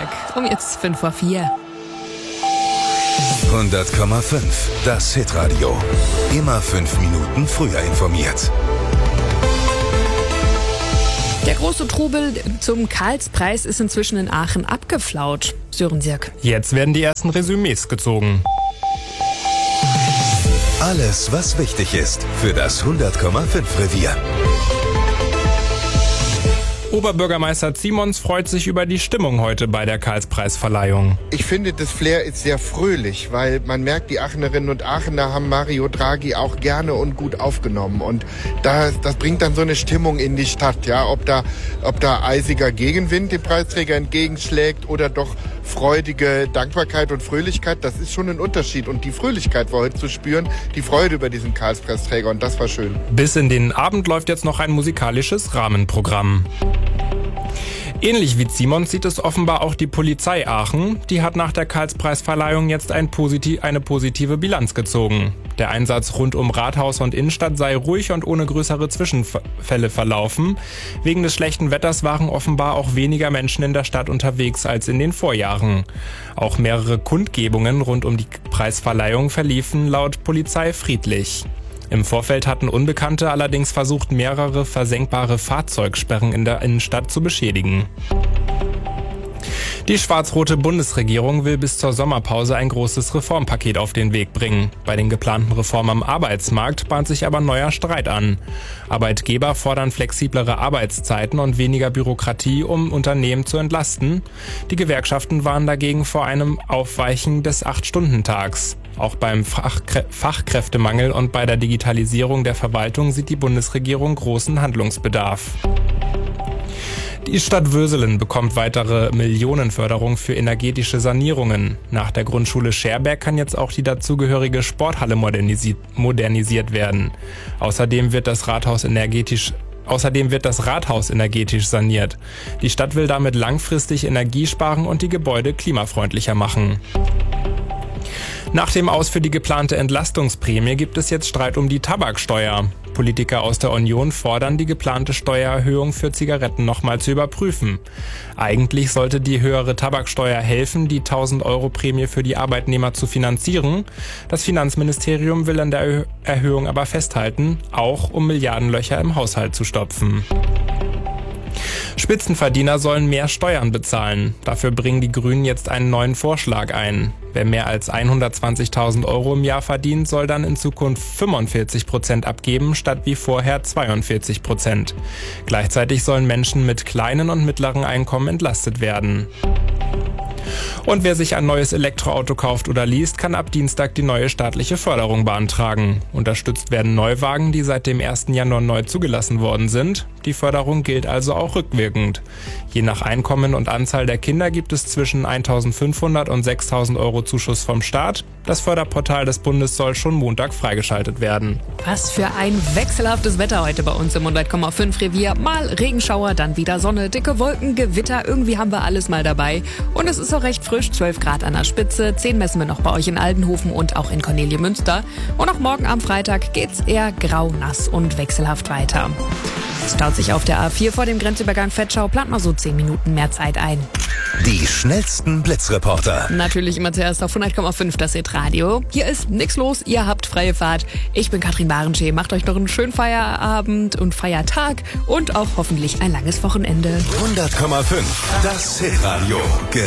Montag. Jetzt 5:04. 100,5. Das Hitradio. Immer 5 Minuten früher informiert. Der große Trubel zum Karlspreis ist inzwischen in Aachen abgeflaut. Sören Sirk. Jetzt werden die ersten Resümees gezogen. Alles, was wichtig ist für das 100,5 Revier. Oberbürgermeister Simons freut sich über die Stimmung heute bei der Karlspreisverleihung. Ich finde, das Flair ist sehr fröhlich, weil man merkt, die Aachenerinnen und Aachener haben Mario Draghi auch gerne und gut aufgenommen. Und das bringt dann so eine Stimmung in die Stadt. Ja, ob da eisiger Gegenwind dem Preisträger entgegenschlägt oder doch freudige Dankbarkeit und Fröhlichkeit, das ist schon ein Unterschied. Und die Fröhlichkeit war heute zu spüren, die Freude über diesen Karlspreisträger, und das war schön. Bis in den Abend läuft jetzt noch ein musikalisches Rahmenprogramm. Ähnlich wie Simons sieht es offenbar auch die Polizei Aachen. Die hat nach der Karlspreisverleihung jetzt eine positive Bilanz gezogen. Der Einsatz rund um Rathaus und Innenstadt sei ruhig und ohne größere Zwischenfälle verlaufen. Wegen des schlechten Wetters waren offenbar auch weniger Menschen in der Stadt unterwegs als in den Vorjahren. Auch mehrere Kundgebungen rund um die Preisverleihung verliefen laut Polizei friedlich. Im Vorfeld hatten Unbekannte allerdings versucht, mehrere versenkbare Fahrzeugsperren in der Innenstadt zu beschädigen. Die schwarz-rote Bundesregierung will bis zur Sommerpause ein großes Reformpaket auf den Weg bringen. Bei den geplanten Reformen am Arbeitsmarkt bahnt sich aber neuer Streit an. Arbeitgeber fordern flexiblere Arbeitszeiten und weniger Bürokratie, um Unternehmen zu entlasten. Die Gewerkschaften warnen dagegen vor einem Aufweichen des 8-Stunden-Tags. Auch beim Fachkräftemangel und bei der Digitalisierung der Verwaltung sieht die Bundesregierung großen Handlungsbedarf. Die Stadt Würselen bekommt weitere Millionenförderung für energetische Sanierungen. Nach der Grundschule Scherberg kann jetzt auch die dazugehörige Sporthalle modernisiert werden. Außerdem wird das Rathaus energetisch saniert. Die Stadt will damit langfristig Energie sparen und die Gebäude klimafreundlicher machen. Nach dem Aus für die geplante Entlastungsprämie gibt es jetzt Streit um die Tabaksteuer. Politiker aus der Union fordern, die geplante Steuererhöhung für Zigaretten nochmal zu überprüfen. Eigentlich sollte die höhere Tabaksteuer helfen, die 1.000-Euro-Prämie für die Arbeitnehmer zu finanzieren. Das Finanzministerium will an der Erhöhung aber festhalten, auch um Milliardenlöcher im Haushalt zu stopfen. Spitzenverdiener sollen mehr Steuern bezahlen. Dafür bringen die Grünen jetzt einen neuen Vorschlag ein. Wer mehr als 120.000 Euro im Jahr verdient, soll dann in Zukunft 45% abgeben, statt wie vorher 42%. Gleichzeitig sollen Menschen mit kleinen und mittleren Einkommen entlastet werden. Und wer sich ein neues Elektroauto kauft oder least, kann ab Dienstag die neue staatliche Förderung beantragen. Unterstützt werden Neuwagen, die seit dem 1. Januar neu zugelassen worden sind. Die Förderung gilt also auch rückwirkend. Je nach Einkommen und Anzahl der Kinder gibt es zwischen 1.500 und 6.000 Euro Zuschuss vom Staat. Das Förderportal des Bundes soll schon Montag freigeschaltet werden. Was für ein wechselhaftes Wetter heute bei uns im 100,5 Revier. Mal Regenschauer, dann wieder Sonne, dicke Wolken, Gewitter. Irgendwie haben wir alles mal dabei. Und es ist auch recht frisch, 12 Grad an der Spitze. 10 messen wir noch bei euch in Aldenhofen und auch in Kornelimünster. Und auch morgen am Freitag geht's eher grau, nass und wechselhaft weiter. Es staut sich auf der A4 vor dem Grenzübergang Vetschau. Plant mal so 10 Minuten mehr Zeit ein. Die schnellsten Blitzreporter. Natürlich immer zuerst auf 100,5 das Hitradio. Hier ist nix los, ihr habt freie Fahrt. Ich bin Katrin Barenschee. Macht euch noch einen schönen Feierabend und Feiertag und auch hoffentlich ein langes Wochenende. 100,5. Das Hitradio.